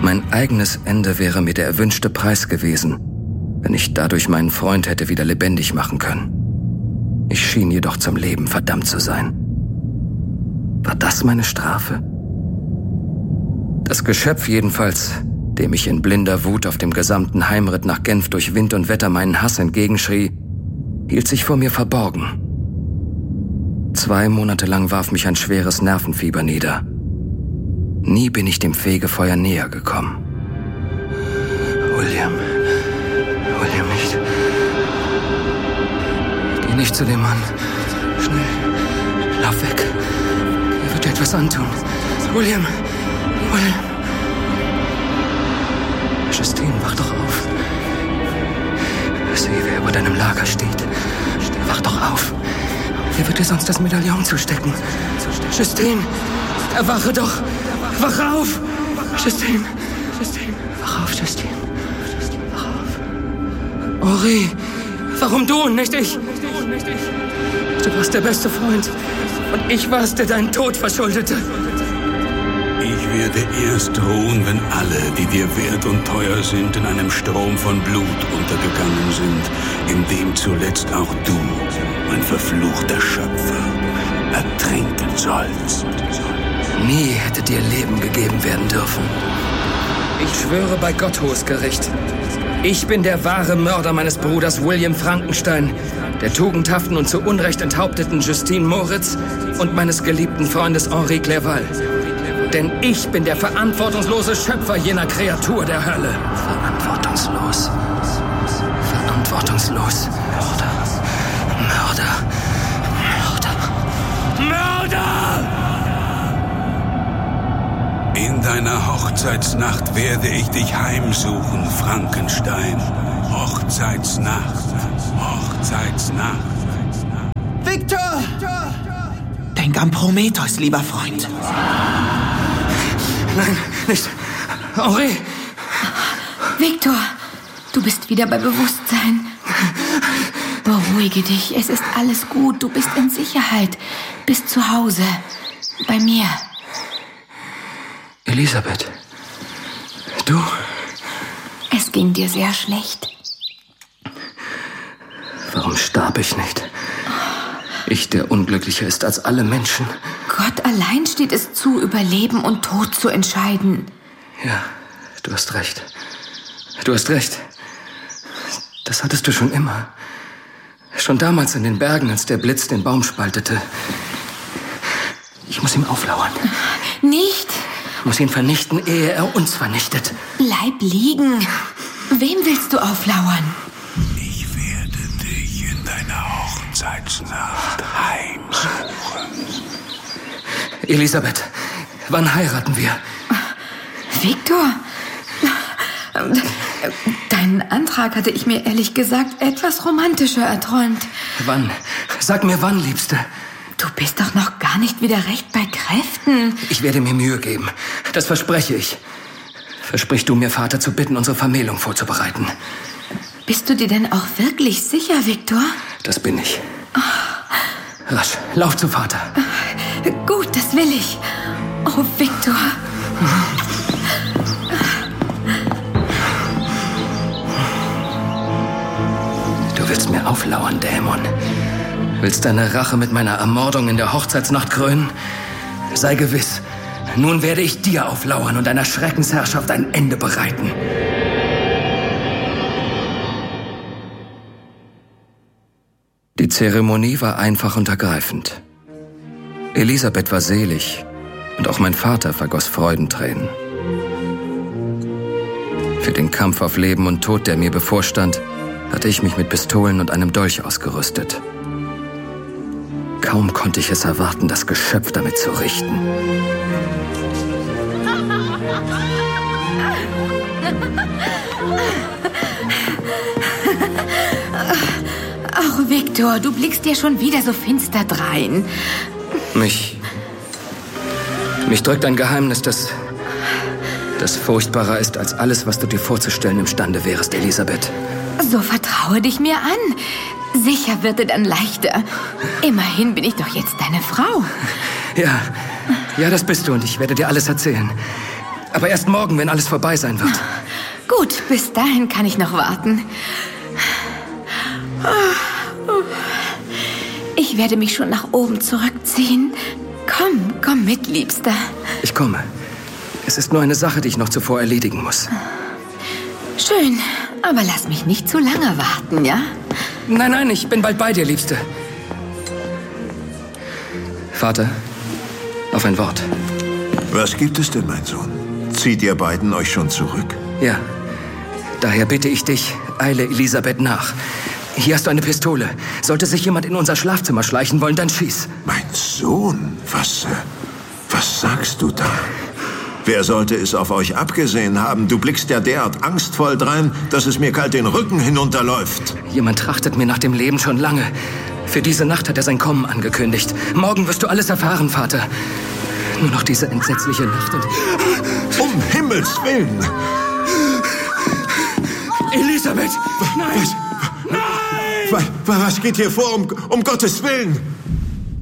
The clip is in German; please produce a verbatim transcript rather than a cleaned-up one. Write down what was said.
Mein eigenes Ende wäre mir der erwünschte Preis gewesen, wenn ich dadurch meinen Freund hätte wieder lebendig machen können. Ich schien jedoch zum Leben verdammt zu sein. War das meine Strafe? Das Geschöpf jedenfalls, dem ich in blinder Wut auf dem gesamten Heimritt nach Genf durch Wind und Wetter meinen Hass entgegenschrie, hielt sich vor mir verborgen. Zwei Monate lang warf mich ein schweres Nervenfieber nieder. Nie bin ich dem Fegefeuer näher gekommen. William. William, nicht. Geh nicht zu dem Mann. Schnell. Lauf weg. Er wird dir etwas antun. William. William. Justine, wach doch auf. Sieh, wer über deinem Lager steht. Wach doch auf. Wer wird dir sonst das Medaillon zustecken? Justine, erwache doch. Wach auf. Justine. Justine. Wach auf, Justine. Wach auf. Henri, warum du und nicht ich? Du warst der beste Freund. Und ich war's, der deinen Tod verschuldete. Ich werde erst ruhen, wenn alle, die dir wert und teuer sind, in einem Strom von Blut untergegangen sind, in dem zuletzt auch du, mein verfluchter Schöpfer, ertrinken sollst. Nie hätte dir Leben gegeben werden dürfen. Ich schwöre bei Gott, hohes Gericht. Ich bin der wahre Mörder meines Bruders William Frankenstein, der tugendhaften und zu Unrecht enthaupteten Justine Moritz und meines geliebten Freundes Henri Clerval. Denn ich bin der verantwortungslose Schöpfer jener Kreatur der Hölle. Verantwortungslos. Verantwortungslos. Mörder. Mörder. Mörder. Mörder! In deiner Hochzeitsnacht werde ich dich heimsuchen, Frankenstein. Hochzeitsnacht. Hochzeitsnacht. Victor! Denk an Prometheus, lieber Freund. Nein, nicht. Henri! Victor, du bist wieder bei Bewusstsein. Beruhige dich, es ist alles gut. Du bist in Sicherheit. Bist zu Hause. Bei mir. Elisabeth. Du? Es ging dir sehr schlecht. Warum starb ich nicht? Ich, der unglücklicher ist als alle Menschen. Gott allein steht es zu, über Leben und Tod zu entscheiden. Ja, du hast recht. Du hast recht. Das hattest du schon immer. Schon damals in den Bergen, als der Blitz den Baum spaltete. Ich muss ihm auflauern. Nicht. Ich muss ihn vernichten, ehe er uns vernichtet. Bleib liegen. Wem willst du auflauern? Ich werde dich in deiner Hochzeitsnacht heimsuchen. Elisabeth, wann heiraten wir? Victor, deinen Antrag hatte ich mir ehrlich gesagt etwas romantischer erträumt. Wann? Sag mir wann, Liebste. Du bist doch noch gar nicht wieder recht bei Kräften. Ich werde mir Mühe geben. Das verspreche ich. Versprich du mir, Vater, zu bitten, unsere Vermählung vorzubereiten. Bist du dir denn auch wirklich sicher, Victor? Das bin ich. Rasch, lauf zu Vater. Gut, das will ich. Oh, Victor. Du willst mir auflauern, Dämon. Willst deine Rache mit meiner Ermordung in der Hochzeitsnacht krönen? Sei gewiss, nun werde ich dir auflauern und deiner Schreckensherrschaft ein Ende bereiten. Die Zeremonie war einfach und ergreifend. Elisabeth war selig und auch mein Vater vergoss Freudentränen. Für den Kampf auf Leben und Tod, der mir bevorstand, hatte ich mich mit Pistolen und einem Dolch ausgerüstet. Kaum konnte ich es erwarten, das Geschöpf damit zu richten. Ach, Victor, du blickst dir schon wieder so finster drein. Mich... Mich drückt ein Geheimnis, das... das furchtbarer ist als alles, was du dir vorzustellen imstande wärest, Elisabeth. So vertraue dich mir an. Sicher wird dir dann leichter. Immerhin bin ich doch jetzt deine Frau. Ja, ja, das bist du und ich werde dir alles erzählen. Aber erst morgen, wenn alles vorbei sein wird. Gut, bis dahin kann ich noch warten. Ich werde mich schon nach oben zurückziehen. Komm, komm mit, Liebster. Ich komme. Es ist nur eine Sache, die ich noch zuvor erledigen muss. Schön, aber lass mich nicht zu lange warten, ja? Nein, nein, ich bin bald bei dir, Liebste. Vater, auf ein Wort. Was gibt es denn, mein Sohn? Zieht ihr beiden euch schon zurück? Ja, daher bitte ich dich, eile Elisabeth nach. Hier hast du eine Pistole. Sollte sich jemand in unser Schlafzimmer schleichen wollen, dann schieß. Mein Sohn, was, äh, was sagst du da? Wer sollte es auf euch abgesehen haben? Du blickst ja derart angstvoll drein, dass es mir kalt den Rücken hinunterläuft. Jemand trachtet mir nach dem Leben schon lange. Für diese Nacht hat er sein Kommen angekündigt. Morgen wirst du alles erfahren, Vater. Nur noch diese entsetzliche Nacht und... Um Himmels Willen! Elisabeth! Nein! Was, nein! Was, was geht hier vor, um, um Gottes Willen?